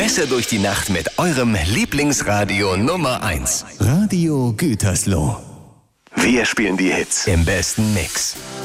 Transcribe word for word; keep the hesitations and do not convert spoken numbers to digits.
Besser durch die Nacht mit eurem Lieblingsradio Nummer eins. Radio Gütersloh. Wir spielen die Hits im besten Mix.